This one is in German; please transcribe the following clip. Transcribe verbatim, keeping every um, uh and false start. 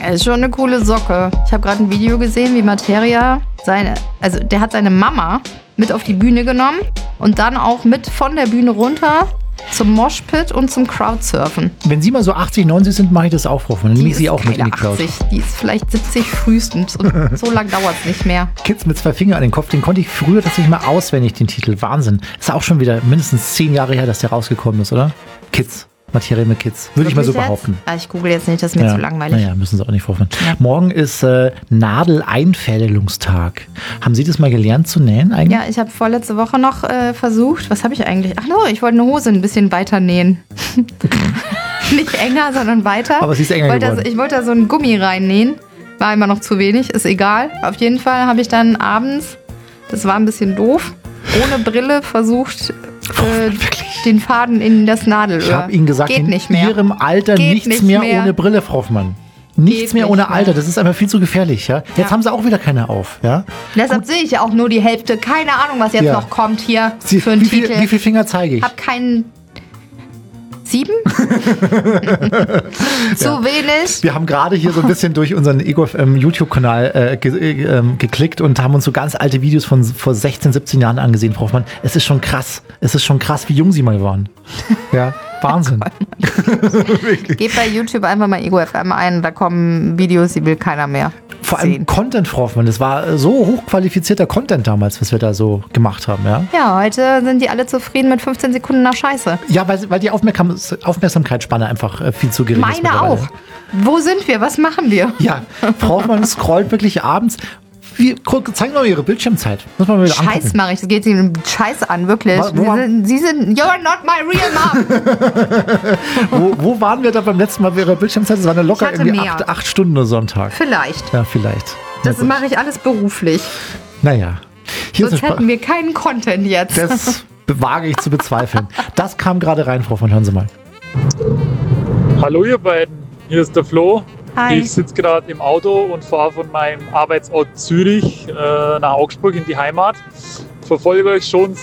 Er ist schon eine coole Socke. Ich habe gerade ein Video gesehen, wie Materia seine, also der hat seine Mama mit auf die Bühne genommen und dann auch mit von der Bühne runter zum Moshpit und zum Crowdsurfen. Wenn Sie mal so achtzig, neunzig sind, mache ich das auch, Frau Hoffmann. Dann nehme ich Sie auch mit in die Crowd. achtzig, die ist vielleicht siebzig frühestens und so lang dauert es nicht mehr. Kids mit zwei Fingern an den Kopf, den konnte ich früher tatsächlich mal auswendig, den Titel. Wahnsinn. Ist auch schon wieder mindestens zehn Jahre her, dass der rausgekommen ist, oder? Kids. Materia mit Kids. Würde ich mal so behaupten. Ah, ich google jetzt nicht, das ist mir ja. zu langweilig. Naja, müssen Sie auch nicht vorfinden. Ja. Morgen ist äh, Nadeleinfädelungstag. Haben Sie das mal gelernt zu nähen eigentlich? Ja, ich habe vorletzte Woche noch äh, versucht. Was habe ich eigentlich? Ach no, ich wollte eine Hose ein bisschen weiter nähen. Nicht enger, sondern weiter. Aber sie ist enger wollte geworden. Da, ich wollte da so einen Gummi reinnähen. War immer noch zu wenig, ist egal. Auf jeden Fall habe ich dann abends, das war ein bisschen doof, ohne Brille versucht, äh, den Faden in das Nadelöhr. Ich habe Ihnen gesagt, Geht in nicht mehr. Ihrem Alter Geht nichts nicht mehr, mehr. ohne Brille, Frau Hoffmann. Nichts Geht mehr nicht ohne mehr. Alter. Das ist einfach viel zu gefährlich. Ja? Jetzt Ja. haben Sie auch wieder keine auf. Ja? Deshalb sehe ich ja auch nur die Hälfte. Keine Ahnung, was jetzt Ja. noch kommt hier Sie, für einen wie, viel, Titel. wie viele Finger zeige ich? Hab keinen... Sieben? Zu Ja. wenig? Wir haben gerade hier so ein bisschen durch unseren Ego F M YouTube-Kanal äh, ge äh, ähm, geklickt und haben uns so ganz alte Videos von vor sechzehn, siebzehn Jahren angesehen, Frau Hoffmann. Es ist schon krass. Es ist schon krass, wie jung Sie mal waren. Ja, Wahnsinn. Gebt bei YouTube einfach mal Ego F M ein, da kommen Videos, die will keiner mehr Vor allem sehen. Content, Frau Hoffmann. Das war so hochqualifizierter Content damals, was wir da so gemacht haben. Ja, Ja, heute sind die alle zufrieden mit fünfzehn Sekunden nach Scheiße. ja weil, weil die Aufmerksam Aufmerksamkeitsspanne einfach äh, viel zu gering ist. Meine mittlerweile. auch. Wo sind wir? Was machen wir? Ja, Frau Hoffmann scrollt wirklich abends. Wie, guck, zeigen wir mal Ihre Bildschirmzeit. Muss man mal wieder Scheiß angucken. mache ich, das geht Ihnen Scheiß an, wirklich. Wa- wo Sie war- sind, Sie sind, you're not my real mom. Wo, wo waren wir da beim letzten Mal bei Ihrer Bildschirmzeit? Das waren ja locker Ich hatte irgendwie mehr. acht, acht Stunden oder so am Tag. Vielleicht. Ja, vielleicht. Das Na gut. mache ich alles beruflich. Naja. Hier Sonst ist eine hätten wir keinen Content jetzt. Sp- Das wage ich zu bezweifeln. Das kam gerade rein, Frau von Hören Sie mal. Hallo ihr beiden, hier ist der Flo. Hi. Ich sitze gerade im Auto und fahre von meinem Arbeitsort Zürich äh, nach Augsburg in die Heimat. Verfolge euch schon